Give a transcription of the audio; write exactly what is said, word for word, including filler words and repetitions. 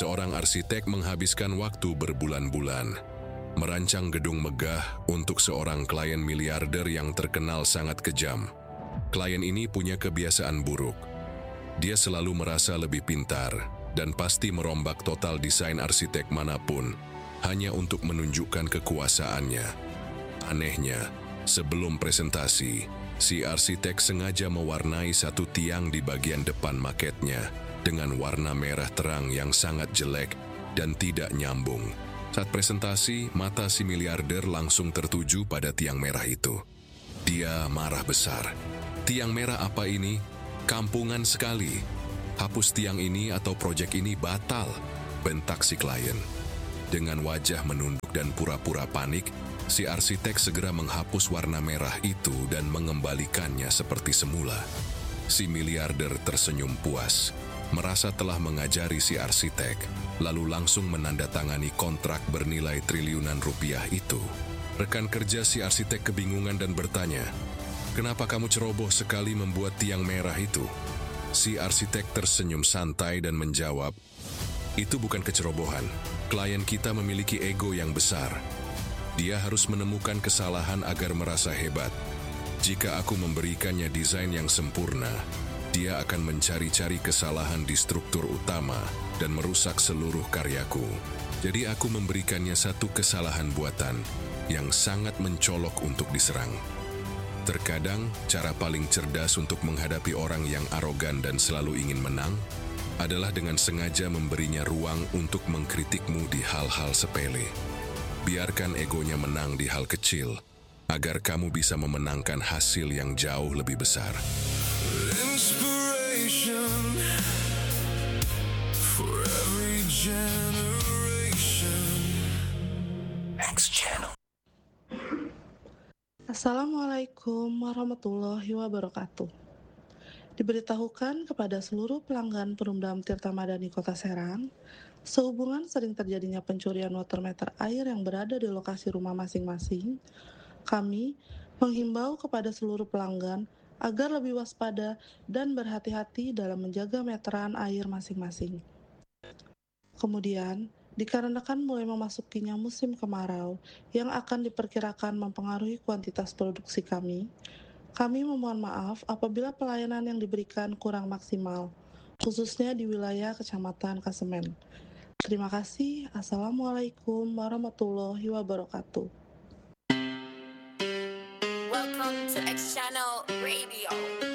Seorang arsitek menghabiskan waktu berbulan-bulan merancang gedung megah untuk seorang klien miliarder yang terkenal sangat kejam. Klien ini punya kebiasaan buruk. Dia selalu merasa lebih pintar dan pasti merombak total desain arsitek manapun hanya untuk menunjukkan kekuasaannya. Anehnya, sebelum presentasi, si arsitek sengaja mewarnai satu tiang di bagian depan maketnya dengan warna merah terang yang sangat jelek dan tidak nyambung. Saat presentasi, mata si miliarder langsung tertuju pada tiang merah itu. Dia marah besar. Tiang merah apa ini? Kampungan sekali. Hapus tiang ini atau proyek ini batal, bentak si klien. Dengan wajah menunduk dan pura-pura panik, si arsitek segera menghapus warna merah itu dan mengembalikannya seperti semula. Si miliarder tersenyum puas, merasa telah mengajari si arsitek, lalu langsung menandatangani kontrak bernilai triliunan rupiah itu. Rekan kerja si arsitek kebingungan dan bertanya, "Kenapa kamu ceroboh sekali membuat tiang merah itu?" Si arsitek tersenyum santai dan menjawab, "Itu bukan kecerobohan. Klien kita memiliki ego yang besar. Dia harus menemukan kesalahan agar merasa hebat. Jika aku memberikannya desain yang sempurna, dia akan mencari-cari kesalahan di struktur utama dan merusak seluruh karyaku. Jadi aku memberikannya satu kesalahan buatan yang sangat mencolok untuk diserang." Terkadang, cara paling cerdas untuk menghadapi orang yang arogan dan selalu ingin menang adalah dengan sengaja memberinya ruang untuk mengkritikmu di hal-hal sepele. Biarkan egonya menang di hal kecil, agar kamu bisa memenangkan hasil yang jauh lebih besar. Inspiration for every generation. Next channel. Assalamualaikum warahmatullahi wabarakatuh. Diberitahukan kepada seluruh pelanggan Perumdam Tirta Madani Kota Serang, sehubungan sering terjadinya pencurian water meter air yang berada di lokasi rumah masing-masing, kami menghimbau kepada seluruh pelanggan agar lebih waspada dan berhati-hati dalam menjaga meteran air masing-masing. Kemudian, dikarenakan mulai memasukinya musim kemarau yang akan diperkirakan mempengaruhi kuantitas produksi kami, kami memohon maaf apabila pelayanan yang diberikan kurang maksimal, khususnya di wilayah Kecamatan Kasemen. Terima kasih. Assalamualaikum warahmatullahi wabarakatuh. Welcome to X Channel Radio.